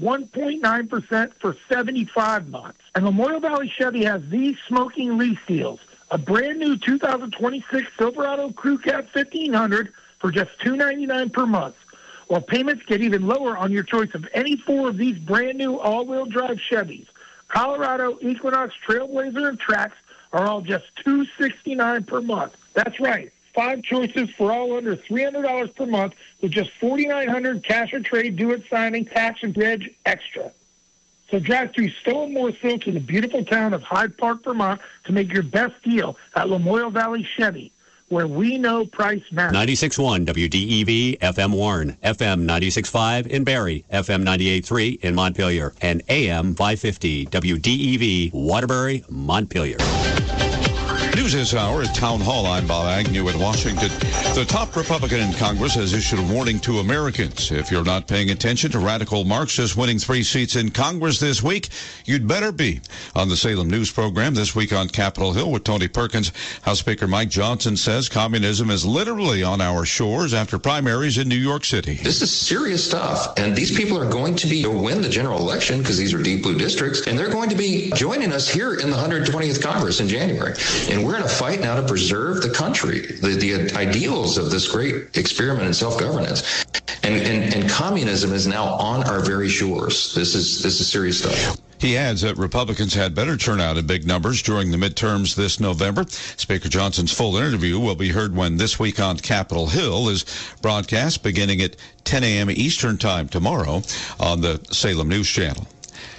S25: 1.9% for 75 months. And Lamoille Valley Chevy has these smoking lease deals. A brand new 2026 Silverado Crew Cab 1500 for just $299 per month, while payments get even lower on your choice of any four of these brand new all-wheel drive Chevys. Colorado, Equinox, Trailblazer, and Trax are all just $269 per month. That's right, 5 choices for all under $300 per month with just $4,900 cash or trade due at signing, tax and reg extra. So drive through Stowe and Morrisville to the beautiful town of Hyde Park, Vermont to make your best deal at Lamoille Valley Chevy, where we know price matters.
S26: 96.1 WDEV FM Warren, FM 96.5 in Barrie, FM 98.3 in Montpelier, and AM 550 WDEV Waterbury, Montpelier.
S27: News this hour at Town Hall. I'm Bob Agnew in Washington. The top Republican in Congress has issued a warning to Americans. If you're not paying attention to radical Marxists winning 3 seats in Congress this week, you'd better be. On the Salem News program this week on Capitol Hill with Tony Perkins, House Speaker Mike Johnson says communism is literally on our shores after primaries in New York City.
S28: This is serious stuff, and these people are going to win the general election because these are deep blue districts, and they're going to be joining us here in the 120th Congress in January. And we're in a fight now to preserve the country, the ideals of this great experiment in self-governance. And communism is now on our very shores. This is serious stuff.
S27: He adds that Republicans had better turnout in big numbers during the midterms this November. Speaker Johnson's full interview will be heard when This Week on Capitol Hill is broadcast beginning at 10 a.m. Eastern Time tomorrow on the Salem News Channel.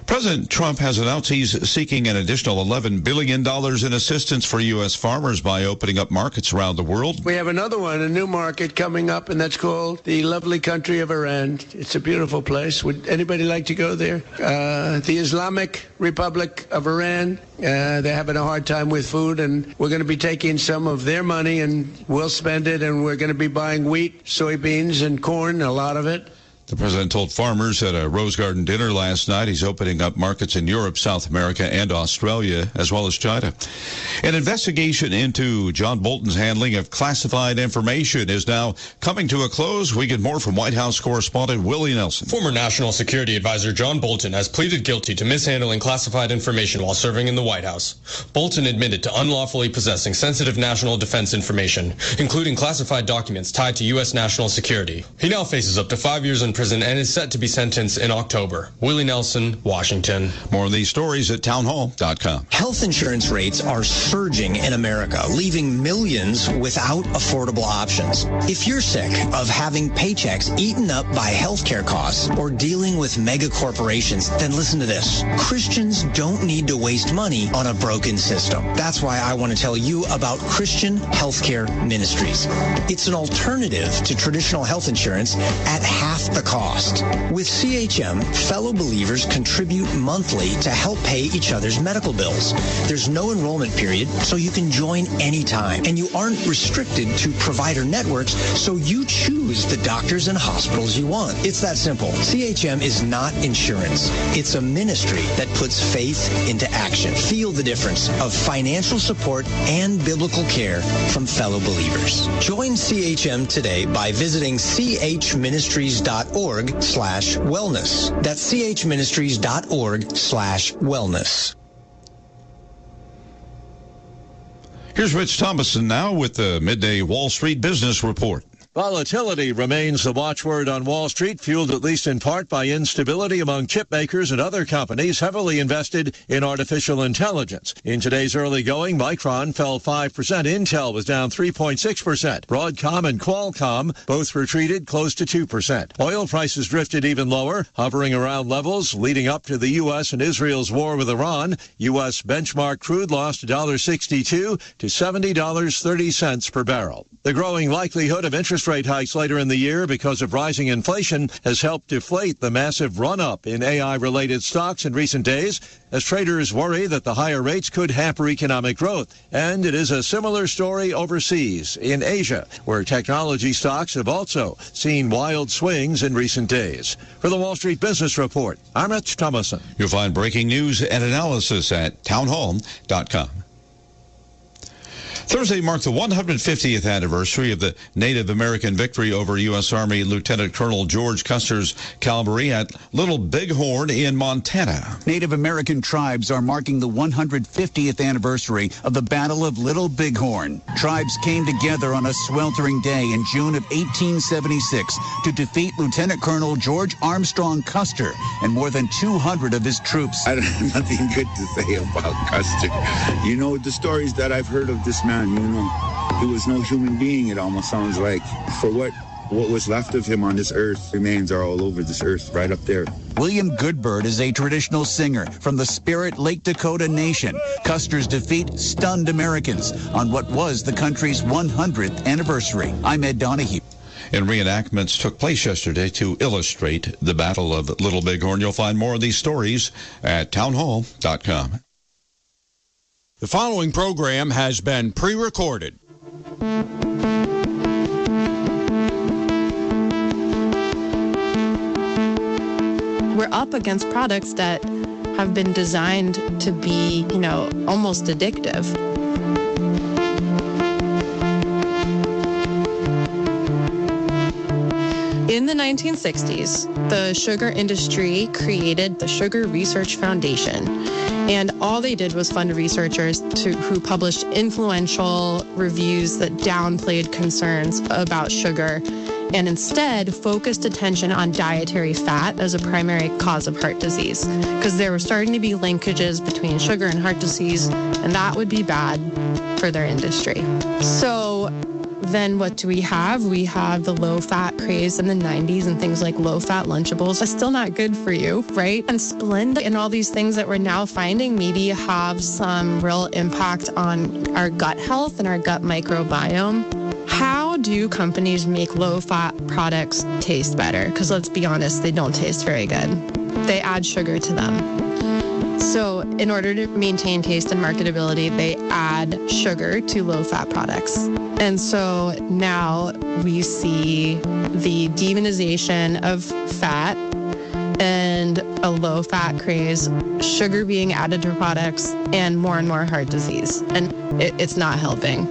S27: President Trump has announced he's seeking an additional $11 billion in assistance for U.S. farmers by opening up markets around the world.
S7: We have another one, a new market coming up, and that's called the lovely country of Iran. It's a beautiful place. Would anybody like to go there? The Islamic Republic of Iran, they're having a hard time with food, and we're going to be taking some of their money, and we'll spend it, and we're going to be buying wheat, soybeans, and corn, a lot of it.
S27: The president told farmers at a Rose Garden dinner last night he's opening up markets in Europe, South America, and Australia, as well as China. An investigation into John Bolton's handling of classified information is now coming to a close. We get more from White House correspondent Willie Nelson.
S8: Former National Security Advisor John Bolton has pleaded guilty to mishandling classified information while serving in the White House. Bolton admitted to unlawfully possessing sensitive national defense information, including classified documents tied to U.S. national security. He now faces up to 5 years in prison and is set to be sentenced in October. Willie Nelson, Washington.
S27: More of these stories at townhall.com.
S9: Health insurance rates are surging in America, leaving millions without affordable options. If you're sick of having paychecks eaten up by healthcare costs or dealing with mega corporations, then listen to this. Christians don't need to waste money on a broken system. That's why I want to tell you about Christian Healthcare Ministries. It's an alternative to traditional health insurance at half the cost. With CHM, fellow believers contribute monthly to help pay each other's medical bills. There's no enrollment period, so you can join anytime. And you aren't restricted to provider networks, so you choose the doctors and hospitals you want. It's that simple. CHM is not insurance. It's a ministry that puts faith into action. Feel the difference of financial support and biblical care from fellow believers. Join CHM today by visiting chministries.org/wellness. That's chministries.org/wellness.
S27: Here's Rich Thomason now with the Midday Wall Street Business Report.
S11: Volatility remains the watchword on Wall Street, fueled at least in part by instability among chip makers and other companies heavily invested in artificial intelligence. In today's early going, Micron fell 5%. Intel was down 3.6%. Broadcom and Qualcomm both retreated close to 2%. Oil prices drifted even lower, hovering around levels leading up to the U.S. and Israel's war with Iran. U.S. benchmark crude lost $1.62 to $70.30 per barrel. The growing likelihood of interest rate hikes later in the year because of rising inflation has helped deflate the massive run-up in AI-related stocks in recent days as traders worry that the higher rates could hamper economic growth. And it is a similar story overseas, in Asia, where technology stocks have also seen wild swings in recent days. For the Wall Street Business Report, I'm Rich Thomason.
S27: You'll find breaking news and analysis at townhall.com. Thursday marked the 150th anniversary of the Native American victory over U.S. Army Lieutenant Colonel George Custer's cavalry at Little Bighorn in Montana.
S12: Native American tribes are marking the 150th anniversary of the Battle of Little Bighorn. Tribes came together on a sweltering day in June of 1876 to defeat Lieutenant Colonel George Armstrong Custer and more than 200 of his troops.
S13: I don't have nothing good to say about Custer. You know, the stories that I've heard of this man, you know, he was no human being, it almost sounds like. For what was left of him on this earth, remains are all over this earth, right up there.
S12: William Goodbird is a traditional singer from the Spirit Lake Dakota Nation. Custer's defeat stunned Americans on what was the country's 100th anniversary. I'm Ed Donahue.
S27: And reenactments took place yesterday to illustrate the Battle of Little Bighorn. You'll find more of these stories at townhall.com.
S14: The following program has been pre-recorded.
S15: We're up against products that have been designed to be, almost addictive. In the 1960s, the sugar industry created the Sugar Research Foundation. And all they did was fund researchers who published influential reviews that downplayed concerns about sugar and instead focused attention on dietary fat as a primary cause of heart disease, because there were starting to be linkages between sugar and heart disease, and that would be bad for their industry. So then what do we have? We have the low-fat craze in the 90s and things like low-fat Lunchables. It's still not good for you, right? And Splenda and all these things that we're now finding maybe have some real impact on our gut health and our gut microbiome. How do companies make low-fat products taste better? Because let's be honest, they don't taste very good. They add sugar to them. So in order to maintain taste and marketability, they add sugar to low-fat products. And so now we see the demonization of fat and a low-fat craze, sugar being added to products, and more heart disease. And it's not helping.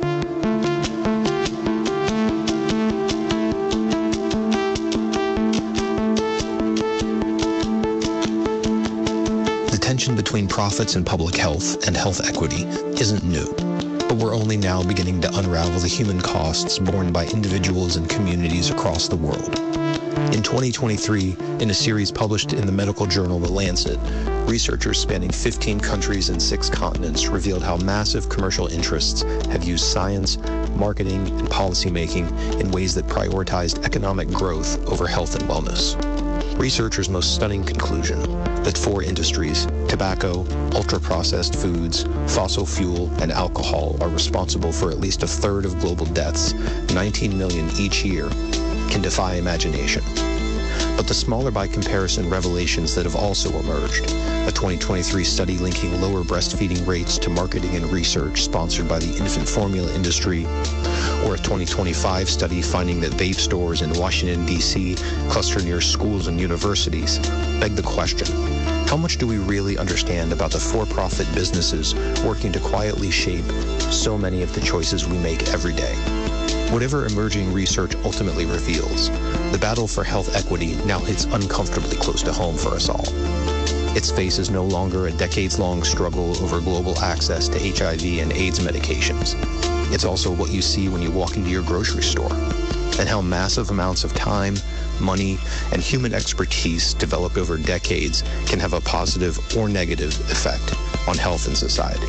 S1: The tension between profits and public health and health equity isn't new, but we're only now beginning to unravel the human costs borne by individuals and communities across the world. In 2023, in a series published in the medical journal The Lancet, researchers spanning 15 countries and 6 continents revealed how massive commercial interests have used science, marketing, and policymaking in ways that prioritized economic growth over health and wellness. Researchers' most stunning conclusion that 4 industries, tobacco, ultra-processed foods, fossil fuel, and alcohol, are responsible for at least a third of global deaths, 19 million each year, can defy imagination. But the smaller by comparison revelations that have also emerged, a 2023 study linking lower breastfeeding rates to marketing and research sponsored by the infant formula industry, or a 2025 study finding that vape stores in Washington, D.C. cluster near schools and universities, beg the question, how much do we really understand about the for-profit businesses working to quietly shape so many of the choices we make every day? Whatever emerging research ultimately reveals, the battle for health equity now hits uncomfortably close to home for us all. Its face is no longer a decades-long struggle over global access to HIV and AIDS medications. It's also what you see when you walk into your grocery store, and how massive amounts of time, money, and human expertise developed over decades can have a positive or negative effect on health and society.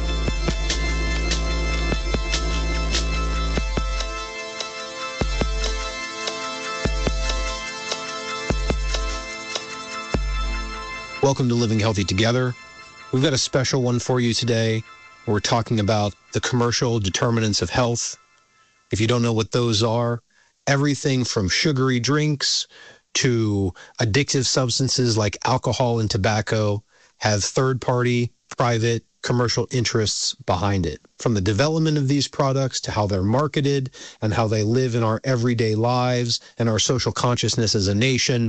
S1: Welcome to Living Healthy Together. We've got a special one for you today. We're talking about the commercial determinants of health. If you don't know what those are, everything from sugary drinks to addictive substances like alcohol and tobacco have third-party, private, commercial interests behind it. From the development of these products to how they're marketed and how they live in our everyday lives and our social consciousness as a nation.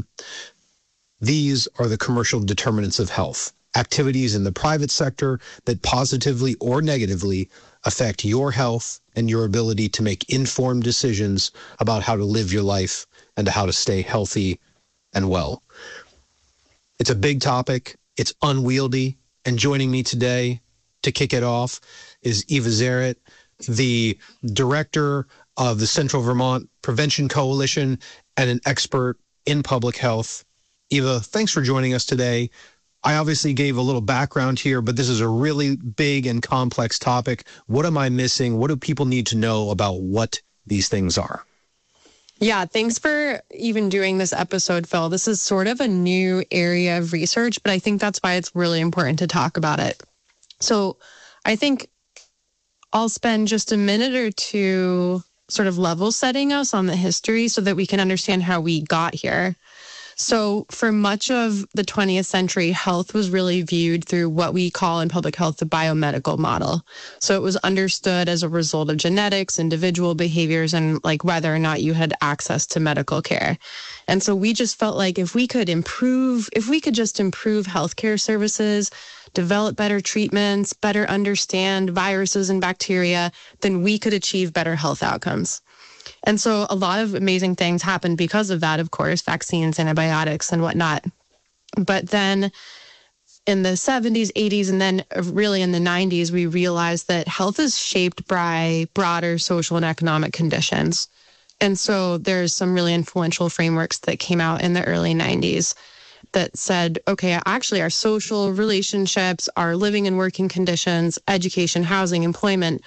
S1: These are the commercial determinants of health, activities in the private sector that positively or negatively affect your health and your ability to make informed decisions about how to live your life and how to stay healthy and well. It's a big topic. It's unwieldy. And joining me today to kick it off is Eva Zaret, the director of the Central Vermont Prevention Coalition and an expert in public health. Eva, thanks for joining us today. I obviously gave a little background here, but this is a really big and complex topic. What am I missing? What do people need to know about what these things are?
S15: Yeah, thanks for even doing this episode, Phil. This is sort of a new area of research, but I think that's why it's really important to talk about it. So I think I'll spend just a minute or two sort of level setting us on the history so that we can understand how we got here. So for much of the 20th century, health was really viewed through what we call in public health the biomedical model. So it was understood as a result of genetics, individual behaviors, and like whether or not you had access to medical care. And so we just felt like if we could just improve healthcare services, develop better treatments, better understand viruses and bacteria, then we could achieve better health outcomes. And so a lot of amazing things happened because of that, of course, vaccines, antibiotics, and whatnot. But then in the 70s, 80s, and then really in the 90s, we realized that health is shaped by broader social and economic conditions. And so there's some really influential frameworks that came out in the early 90s that said, okay, actually our social relationships, our living and working conditions, education, housing, employment,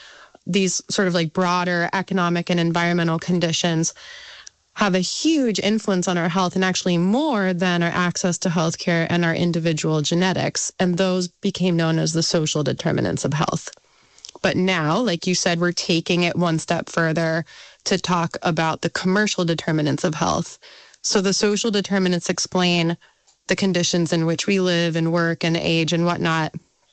S15: these sort of like broader economic and environmental conditions have a huge influence on our health, and actually more than our access to healthcare and our individual genetics. And those became known as the social determinants of health. But now, like you said, we're taking it one step further to talk about the commercial determinants of health. So the social determinants explain the conditions in which we live and work and age and whatnot.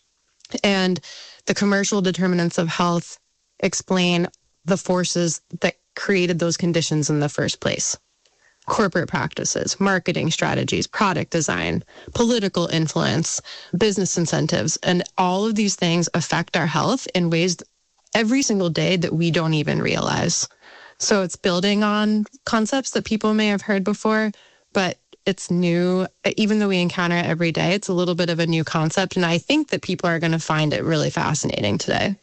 S15: And the commercial determinants of health explain the forces that created those conditions in the first place. Corporate practices, marketing strategies, product design, political influence, business incentives, and all of these things affect our health in ways every single day that we don't even realize. So it's building on concepts that people may have heard before, but it's new. Even though we encounter it every day, it's a little bit of a new concept. And I think that people are going to find it really fascinating today.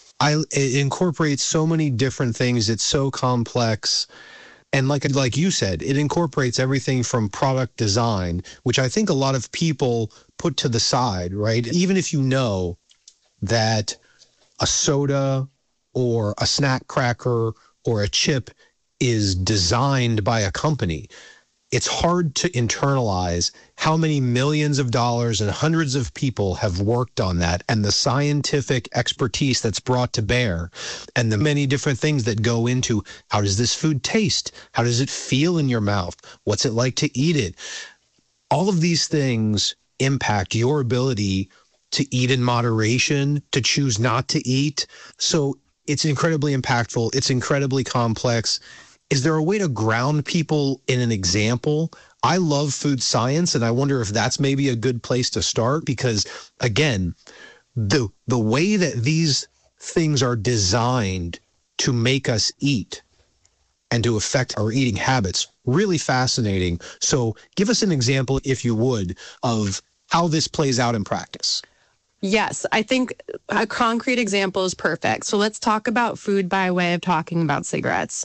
S1: It incorporates so many different things. It's so complex. And like you said, it incorporates everything from product design, which I think a lot of people put to the side, right? Even if you know that a soda or a snack cracker or a chip is designed by a company, it's hard to internalize how many millions of dollars and hundreds of people have worked on that, and the scientific expertise that's brought to bear, and the many different things that go into how does this food taste? How does it feel in your mouth? What's it like to eat it? All of these things impact your ability to eat in moderation, to choose not to eat. So it's incredibly impactful. It's incredibly complex. Is there a way to ground people in an example? I love food science, and I wonder if that's maybe a good place to start, because, again, the way that these things are designed to make us eat and to affect our eating habits, really fascinating. So give us an example, if you would, of how this plays out in practice.
S15: Yes, I think a concrete example is perfect. So let's talk about food by way of talking about cigarettes.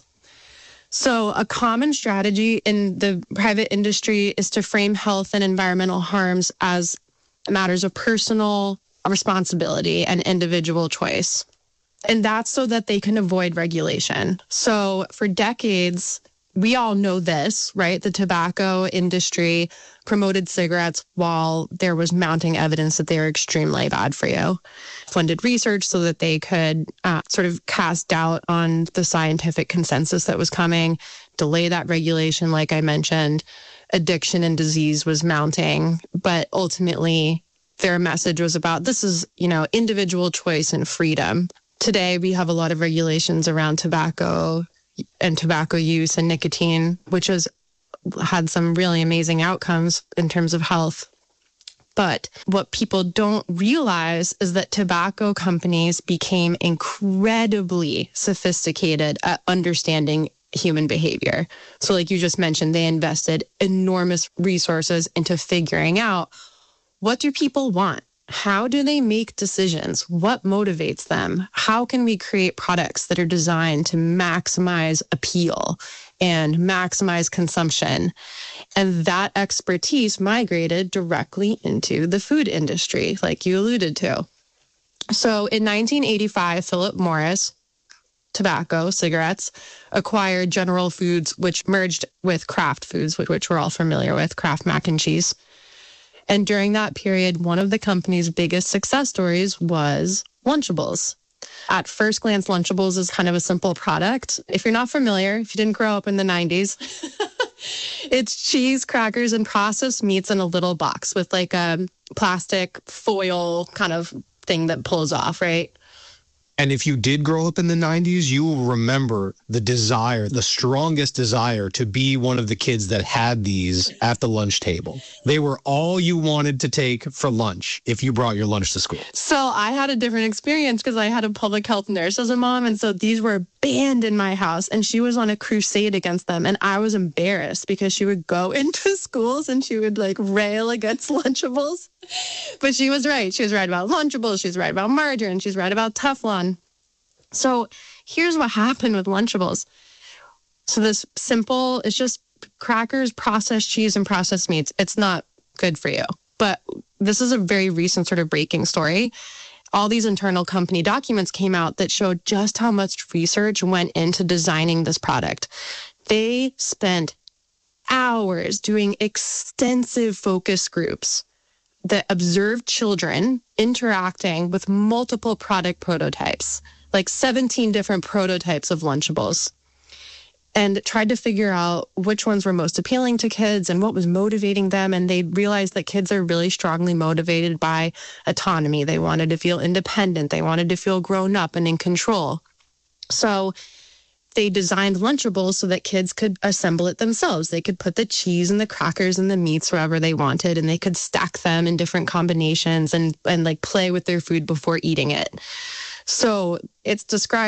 S15: So a common strategy in the private industry is to frame health and environmental harms as matters of personal responsibility and individual choice. And that's so that they can avoid regulation. So for decades, we all know this, right? The tobacco industry promoted cigarettes while there was mounting evidence that they were extremely bad for you. Funded research so that they could sort of cast doubt on the scientific consensus that was coming, delay that regulation, like I mentioned. Addiction and disease was mounting, but ultimately their message was about this is, individual choice and freedom. Today, we have a lot of regulations around tobacco and tobacco use and nicotine, which has had some really amazing outcomes in terms of health. But what people don't realize is that tobacco companies became incredibly sophisticated at understanding human behavior. So like you just mentioned, they invested enormous resources into figuring out, what do people want? How do they make decisions? What motivates them? How can we create products that are designed to maximize appeal and maximize consumption? And that expertise migrated directly into the food industry, like you alluded to. So in 1985, Philip Morris Tobacco, cigarettes, acquired General Foods, which merged with Kraft Foods, which we're all familiar with, Kraft mac and cheese. And during that period, one of the company's biggest success stories was Lunchables. At first glance, Lunchables is kind of a simple product. If you're not familiar, if you didn't grow up in the 90s, it's cheese, crackers, and processed meats in a little box with like a plastic foil kind of thing that pulls off, right?
S1: And if you did grow up in the 90s, you will remember the desire, the strongest desire to be one of the kids that had these at the lunch table. They were all you wanted to take for lunch if you brought your lunch to school.
S15: So I had a different experience because I had a public health nurse as a mom. And so these were banned in my house. And she was on a crusade against them. And I was embarrassed because she would go into schools and she would like rail against Lunchables. But she was right. She was right about Lunchables. She was right about margarine. She's right about Teflon. So here's what happened with Lunchables. So this simple, it's just crackers, processed cheese, and processed meats. It's not good for you. But this is a very recent sort of breaking story. all these internal company documents came out that showed just how much research went into designing this product. They spent hours doing extensive focus groups that observed children interacting with multiple product prototypes, like 17 different prototypes of Lunchables, and tried to figure out which ones were most appealing to kids and what was motivating them. And they realized that kids are really strongly motivated by autonomy. They wanted to feel independent. They wanted to feel grown up and in control. So they designed Lunchables so that kids could assemble it themselves. They could put the cheese and the crackers and the meats wherever they wanted, and they could stack them in different combinations and like play with their food before eating it. So it's described